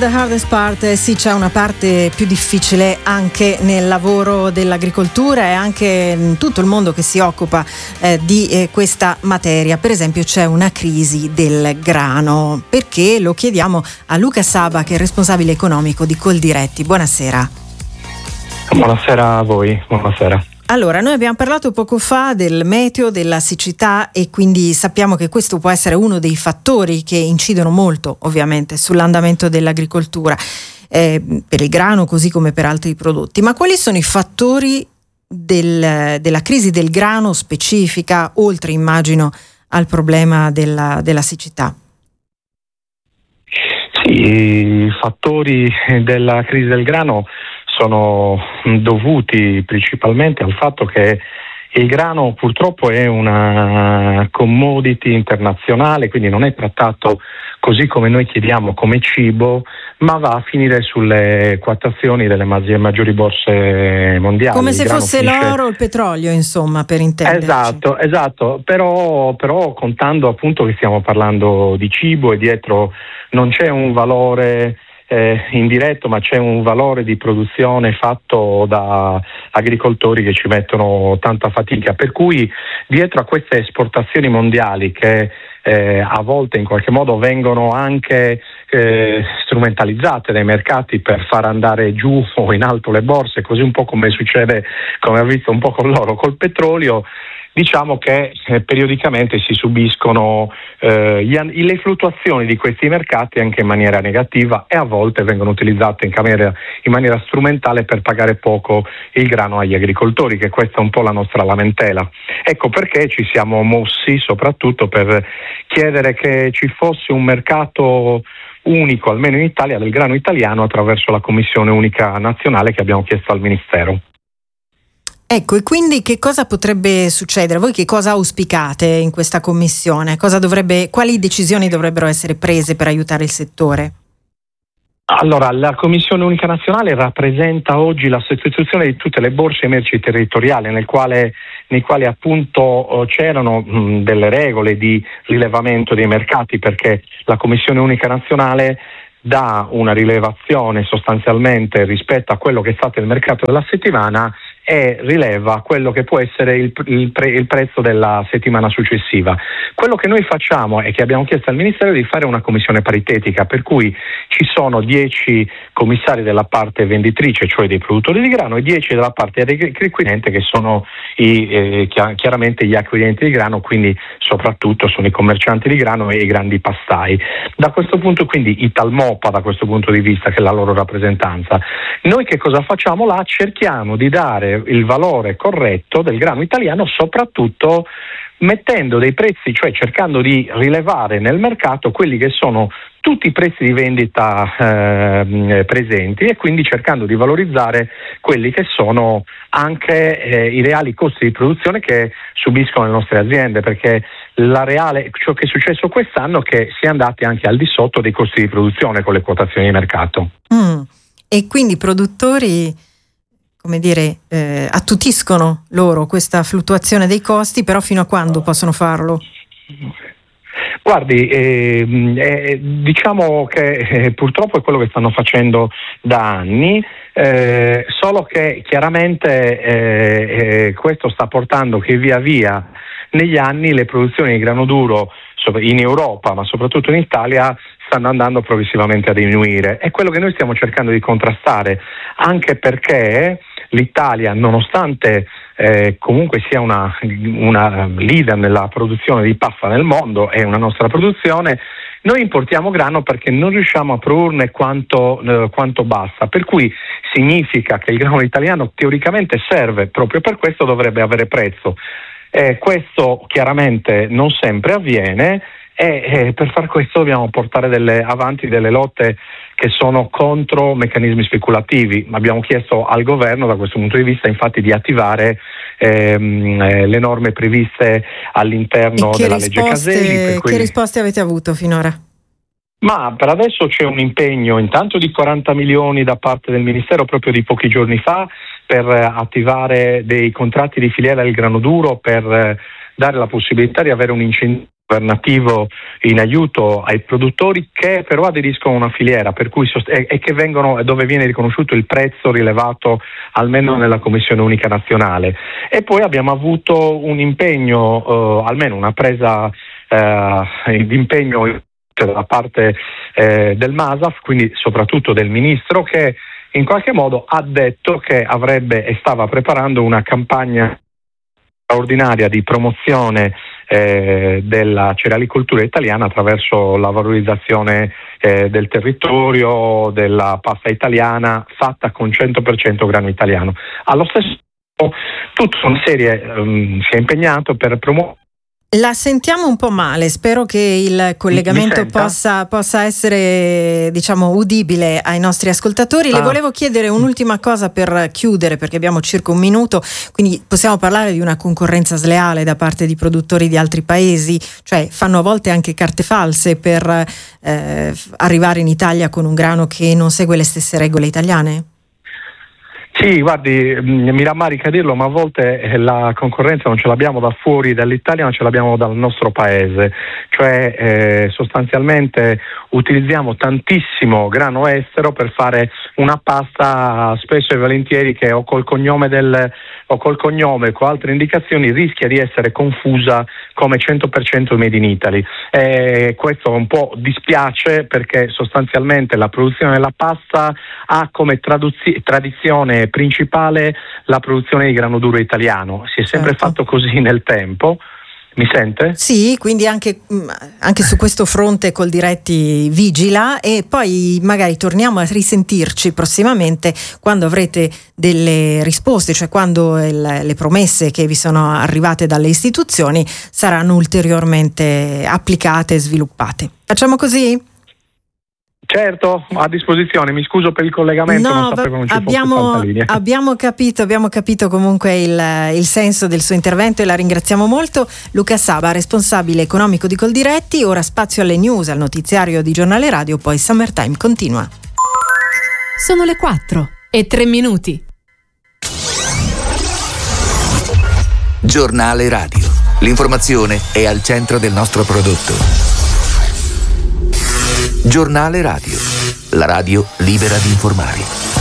the hardest part, sì, c'è una parte più difficile anche nel lavoro dell'agricoltura e anche in tutto il mondo che si occupa di questa materia. Per esempio c'è una crisi del grano. Perché? Lo chiediamo a Luca Saba, che è responsabile economico di Coldiretti. Buonasera. Buonasera a voi, buonasera. Allora, noi abbiamo parlato poco fa del meteo, della siccità, e quindi sappiamo che questo può essere uno dei fattori che incidono molto, ovviamente, sull'andamento dell'agricoltura, per il grano così come per altri prodotti. Ma quali sono i fattori della crisi del grano specifica, oltre, immagino, al problema della siccità? Sì, i fattori della crisi del grano sono dovuti principalmente al fatto che il grano purtroppo è una commodity internazionale, quindi non è trattato così come noi chiediamo come cibo, ma va a finire sulle quotazioni delle maggiori borse mondiali. Come se fosse l'oro o il petrolio, insomma, per intenderci. Esatto, però contando appunto che stiamo parlando di cibo e dietro non c'è un valore indiretto, ma c'è un valore di produzione fatto da agricoltori che ci mettono tanta fatica, per cui dietro a queste esportazioni mondiali che a volte in qualche modo vengono anche strumentalizzate dai mercati per far andare giù o in alto le borse, così un po' come succede, come ha visto un po' con l'oro, col petrolio. Diciamo che periodicamente si subiscono le fluttuazioni di questi mercati anche in maniera negativa, e a volte vengono utilizzate in maniera strumentale per pagare poco il grano agli agricoltori, che questa è un po' la nostra lamentela. Ecco perché ci siamo mossi soprattutto per chiedere che ci fosse un mercato unico, almeno in Italia, del grano italiano attraverso la Commissione Unica Nazionale che abbiamo chiesto al Ministero. Ecco, e quindi che cosa potrebbe succedere? Voi che cosa auspicate in questa commissione? Quali decisioni dovrebbero essere prese per aiutare il settore? Allora, la Commissione Unica Nazionale rappresenta oggi la sostituzione di tutte le borse merci territoriali, nei quali appunto c'erano delle regole di rilevamento dei mercati, perché la Commissione Unica Nazionale dà una rilevazione sostanzialmente rispetto a quello che è stato il mercato della settimana e rileva quello che può essere il prezzo della settimana successiva. Quello che noi facciamo è che abbiamo chiesto al Ministero di fare una commissione paritetica, per cui ci sono 10 commissari della parte venditrice, cioè dei produttori di grano, e 10 della parte requirente, che sono chiaramente gli acquirenti di grano, quindi soprattutto sono i commercianti di grano e i grandi pastai. Da questo punto, quindi Italmopa, da questo punto di vista, che è la loro rappresentanza, noi che cosa facciamo là? Cerchiamo di dare il valore corretto del grano italiano, soprattutto mettendo dei prezzi, cioè cercando di rilevare nel mercato quelli che sono tutti i prezzi di vendita presenti, e quindi cercando di valorizzare quelli che sono anche i reali costi di produzione che subiscono le nostre aziende, perché ciò che è successo quest'anno è che si è andati anche al di sotto dei costi di produzione con le quotazioni di mercato. E quindi i produttori, come dire, attutiscono loro questa fluttuazione dei costi, però fino a quando possono farlo? Guardi, diciamo che purtroppo è quello che stanno facendo da anni, solo che chiaramente questo sta portando che via via negli anni le produzioni di grano duro in Europa, ma soprattutto in Italia, stanno andando progressivamente a diminuire. È quello che noi stiamo cercando di contrastare, anche perché l'Italia, nonostante comunque sia una leader nella produzione di pasta nel mondo, è una nostra produzione, noi importiamo grano perché non riusciamo a produrne quanto basta, per cui significa che il grano italiano teoricamente serve, proprio per questo dovrebbe avere prezzo. Questo chiaramente non sempre avviene, e per far questo dobbiamo portare avanti delle lotte che sono contro meccanismi speculativi. Abbiamo chiesto al governo, da questo punto di vista, infatti, di attivare le norme previste all'interno della legge Caselli. Che risposte avete avuto finora? Ma per adesso c'è un impegno intanto di 40 milioni da parte del Ministero proprio di pochi giorni fa per attivare dei contratti di filiera del grano duro, per dare la possibilità di avere un incentivo governativo in aiuto ai produttori che però aderiscono a una filiera per cui e che vengono, dove viene riconosciuto il prezzo rilevato almeno nella Commissione Unica Nazionale. E poi abbiamo avuto un impegno, almeno una presa di impegno da parte del MASAF, quindi soprattutto del Ministro, che in qualche modo ha detto che avrebbe e stava preparando una campagna straordinaria di promozione della cerealicoltura italiana attraverso la valorizzazione del territorio, della pasta italiana fatta con 100% grano italiano. Allo stesso tempo tutta una serie si è impegnato per promuovere. La sentiamo un po' male, spero che il collegamento possa essere, diciamo, udibile ai nostri ascoltatori. Le volevo chiedere un'ultima cosa per chiudere, perché abbiamo circa un minuto, quindi possiamo parlare di una concorrenza sleale da parte di produttori di altri paesi, cioè fanno a volte anche carte false per arrivare in Italia con un grano che non segue le stesse regole italiane? Sì, guardi, mi rammarica dirlo, ma a volte la concorrenza non ce l'abbiamo da fuori dall'Italia, ma ce l'abbiamo dal nostro paese. Cioè sostanzialmente utilizziamo tantissimo grano estero per fare una pasta spesso e volentieri che o col cognome o con altre indicazioni rischia di essere confusa come 100% made in Italy. Questo un po' dispiace perché sostanzialmente la produzione della pasta ha come tradizione principale la produzione di grano duro italiano. Si è sempre fatto così nel tempo. Mi sente? Sì, quindi anche su questo fronte Coldiretti vigila, e poi magari torniamo a risentirci prossimamente quando avrete delle risposte, cioè quando le promesse che vi sono arrivate dalle istituzioni saranno ulteriormente applicate e sviluppate. Facciamo così? Certo, a disposizione, mi scuso per il collegamento, non sapevo non ci fosse tanta linea. Abbiamo capito comunque il senso del suo intervento e la ringraziamo molto. Luca Saba, responsabile economico di Coldiretti. Ora spazio alle news, al notiziario di Giornale Radio, poi Summertime continua. Sono le 4:03. Giornale Radio, l'informazione è al centro del nostro prodotto. Giornale Radio, la radio libera di informare.